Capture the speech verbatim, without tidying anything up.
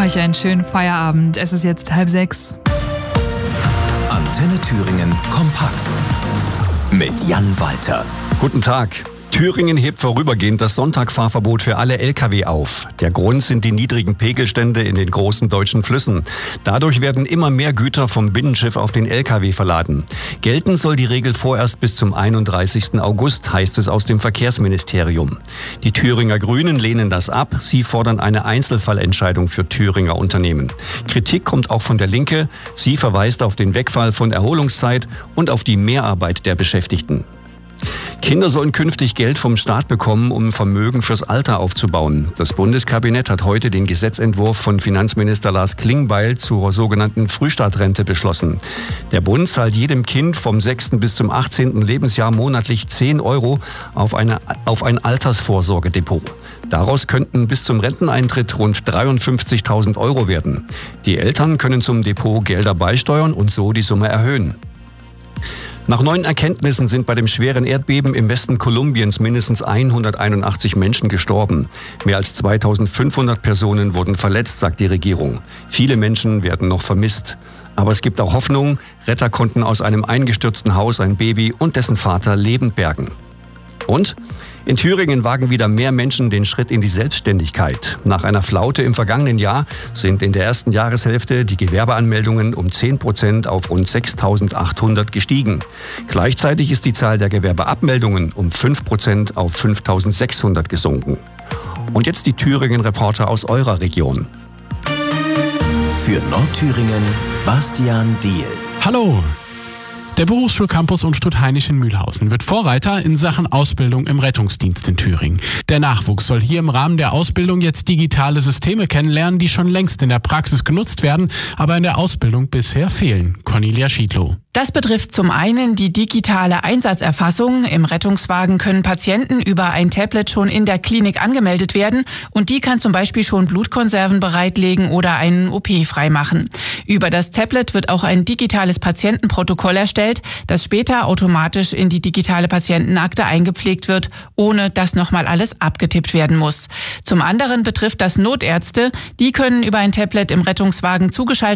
euch einen schönen Feierabend. Es ist jetzt halb sechs. Antenne Thüringen kompakt mit Jan Walter. Guten Tag. Thüringen hebt vorübergehend das Sonntagfahrverbot für alle L K W auf. Der Grund sind die niedrigen Pegelstände in den großen deutschen Flüssen. Dadurch werden immer mehr Güter vom Binnenschiff auf den L K W verladen. Gelten soll die Regel vorerst bis zum einunddreißigsten August, heißt es aus dem Verkehrsministerium. Die Thüringer Grünen lehnen das ab. Sie fordern eine Einzelfallentscheidung für Thüringer Unternehmen. Kritik kommt auch von der Linke. Sie verweist auf den Wegfall von Erholungszeit und auf die Mehrarbeit der Beschäftigten. Kinder sollen künftig Geld vom Staat bekommen, um Vermögen fürs Alter aufzubauen. Das Bundeskabinett hat heute den Gesetzentwurf von Finanzminister Lars Klingbeil zur sogenannten Frühstartrente beschlossen. Der Bund zahlt jedem Kind vom sechsten bis zum achtzehnten Lebensjahr monatlich zehn Euro auf, eine, auf ein Altersvorsorgedepot. Daraus könnten bis zum Renteneintritt rund dreiundfünfzigtausend Euro werden. Die Eltern können zum Depot Gelder beisteuern und so die Summe erhöhen. Nach neuen Erkenntnissen sind bei dem schweren Erdbeben im Westen Kolumbiens mindestens hunderteinundachtzig Menschen gestorben. Mehr als zweitausendfünfhundert Personen wurden verletzt, sagt die Regierung. Viele Menschen werden noch vermisst. Aber es gibt auch Hoffnung. Retter konnten aus einem eingestürzten Haus ein Baby und dessen Vater lebend bergen. Und in Thüringen wagen wieder mehr Menschen den Schritt in die Selbstständigkeit. Nach einer Flaute im vergangenen Jahr sind in der ersten Jahreshälfte die Gewerbeanmeldungen um zehn Prozent auf rund sechstausendachthundert gestiegen. Gleichzeitig ist die Zahl der Gewerbeabmeldungen um fünf Prozent auf fünftausendsechshundert gesunken. Und jetzt die Thüringen-Reporter aus eurer Region. Für Nordthüringen Bastian Diehl. Hallo! Der Berufsschulcampus Unstrut-Hainisch in Mühlhausen wird Vorreiter in Sachen Ausbildung im Rettungsdienst in Thüringen. Der Nachwuchs soll hier im Rahmen der Ausbildung jetzt digitale Systeme kennenlernen, die schon längst in der Praxis genutzt werden, aber in der Ausbildung bisher fehlen. Cornelia Schiedlow. Das betrifft zum einen die digitale Einsatzerfassung. Im Rettungswagen können Patienten über ein Tablet schon in der Klinik angemeldet werden und die kann zum Beispiel schon Blutkonserven bereitlegen oder einen O P freimachen. Über das Tablet wird auch ein digitales Patientenprotokoll erstellt, das später automatisch in die digitale Patientenakte eingepflegt wird, ohne dass nochmal alles abgetippt werden muss. Zum anderen betrifft das Notärzte. Die können über ein Tablet im Rettungswagen zugeschaltet